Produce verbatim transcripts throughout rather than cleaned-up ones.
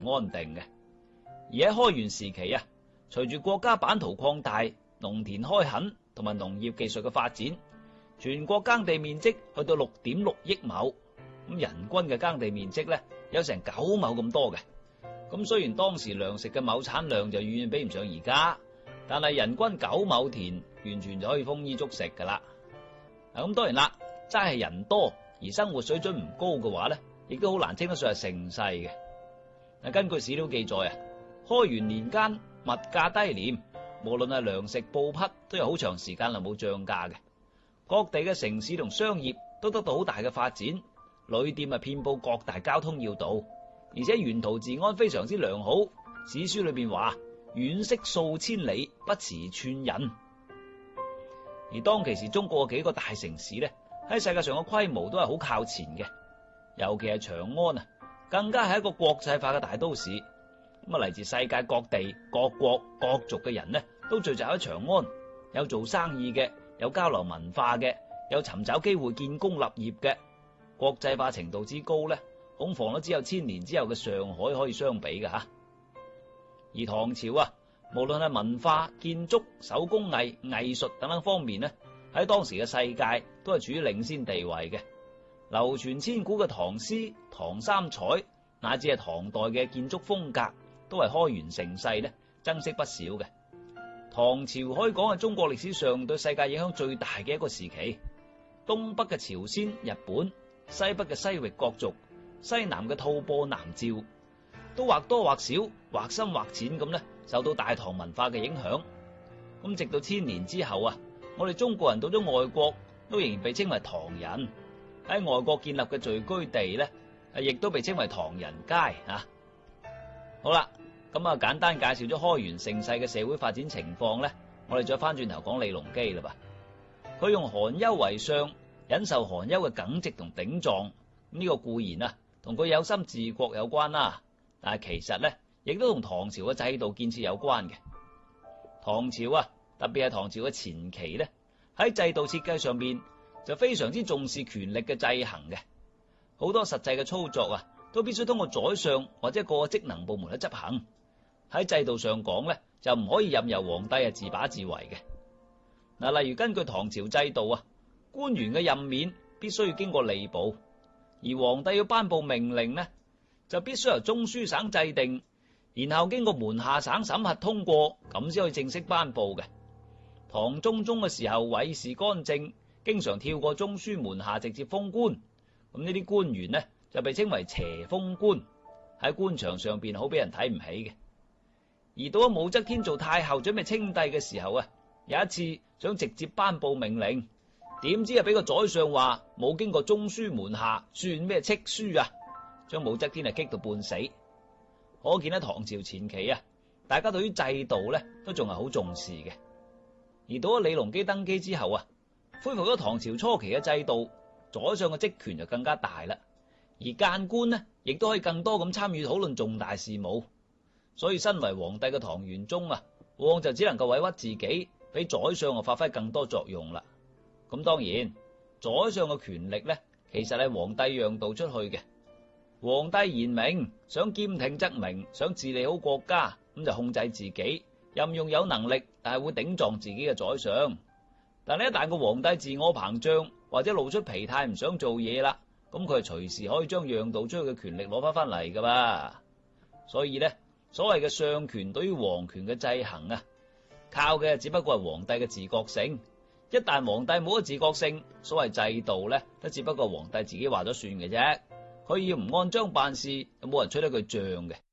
安定嘅。而喺開元時期啊，隨住國家版圖擴大、農田開墾同埋農業技術嘅發展，全國耕地面積去到六點六億畝，咁人均嘅耕地面積咧有成九畝咁多嘅。咁雖然當時糧食嘅畝產量就遠遠比唔上而家，但係人均九畝田完全就可以豐衣足食噶啦。咁當然啦，齋係人多而生活水準唔高嘅話咧，亦都好難稱得上係盛世嘅。嗱，根據史料記載啊，開元年間物價低廉，無論係糧食布匹都有好長時間係冇漲價嘅。各地嘅城市同商業都得到好大嘅發展，旅店啊遍佈各大交通要道，而且沿途治安非常之良好。史書裏邊話：遠識數千里，不辭寸人。而當其時中國嘅幾個大城市咧，喺世界上嘅規模都係好靠前嘅，尤其係長安啊，更加係一個國際化嘅大都市。咁啊，嚟自世界各地、各國、各族嘅人呢，都聚集喺長安，有做生意嘅，有交流文化嘅，有尋找機會建功立業嘅。國際化程度之高呢，恐防都只有千年之後嘅上海可以相比嘅吓。而唐朝啊，無論係文化、建築、手工藝、藝術等等方面呢，喺當時嘅世界都係處於領先地位嘅。流傳千古嘅唐詩、唐三彩，乃至係唐代嘅建築風格，都係開元盛世呢增色不少嘅。唐朝可以講係中國歷史上對世界影響最大嘅一個時期。東北嘅朝鮮、日本，西北嘅西域各族，西南嘅吐蕃、南趙，都或多或少、或深或淺咁呢，受到大唐文化嘅影響。咁直到千年之後啊，我哋中國人到咗外國，都仍然被稱為唐人。喺外國建立嘅聚居地呢，亦都被稱為唐人街啊。好啦，咁啊簡單介紹咗開元盛世嘅社會發展情況呢，我哋再翻轉頭講李隆基啦噃。佢用寒幽為相，忍受寒幽嘅耿直同頂撞，咁呢個固然啊同佢有心治國有關啦，但係其實呢亦都同唐朝嘅制度建設有關嘅。唐朝啊，特別係唐朝嘅前期呢，喺制度設計上邊就非常之重視權力嘅制衡嘅，好多實際嘅操作啊都必須通過宰相或者各個職能部門去執行。喺制度上講呢，就唔可以任由皇帝啊自把自為嘅。嗱，例如根據唐朝制度啊，官員嘅任免必須要經過吏部，而皇帝要頒布命令呢，就必須由中書省制定，然後經過門下省審核通過，咁先可以正式頒布嘅。唐中宗嘅時候，韋氏干政，經常跳過中書門下直接封官，咁呢啲官員呢就被稱為邪封官，喺官場上邊好俾人睇唔起嘅。而到咗武則天做太后準備稱帝嘅時候啊，有一次想直接頒布命令，點知啊俾個宰相話冇經過中書門下，算咩敕書啊，將武則天啊激到半死。可見喺唐朝前期啊，大家對於制度咧都仲係好重視嘅。而到咗李隆基登基之後啊，恢復咗唐朝初期嘅制度，宰相嘅職權就更加大啦，而諫官呢亦都可以更多咁參與討論重大事務。所以身為皇帝嘅唐玄宗啊，往往就只能夠委屈自己，俾宰相啊發揮更多作用啦。咁當然，宰相嘅權力呢，其實係皇帝讓渡出去嘅。皇帝賢明，想兼聽則明，想治理好國家，咁就控制自己，任用有能力但係會頂撞自己嘅宰相。但係一旦個皇帝自我膨脹，或者露出疲態唔想做嘢啦，咁佢係隨時可以將讓渡出去嘅權力攞翻翻嚟噶吧。所以呢，所謂嘅相權對於皇權嘅制衡啊，靠嘅只不過係皇帝嘅自覺性。一旦皇帝冇咗自覺性，所謂制度呢，都只不過皇帝自己話咗算嘅啫。佢要唔按章辦事，有冇人吹得佢脹嘅？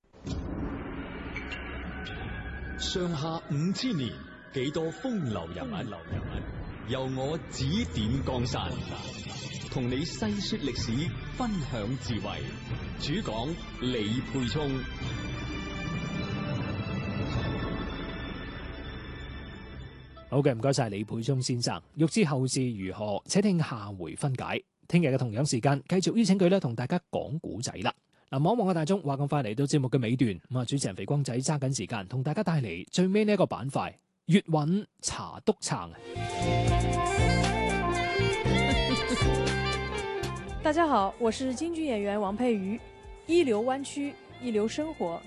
上下五千年，幾多風流人物，由我指點江山，同你細說歷史，分享智慧。主講李沛聰。 好嘅，唔該晒李沛聰先生。欲知後事如何，且聽下回分解。聽日嘅同樣時間，繼續邀請佢咧，同大家講古仔啦。嗱，望一望個大鐘，話咁快嚟到節目嘅尾段，咁啊，主持人肥光仔揸緊時間，同大家帶嚟最尾呢一個板塊——粵韻茶督撐。 大家好，我是京劇演員王佩瑜。一流灣區一流生活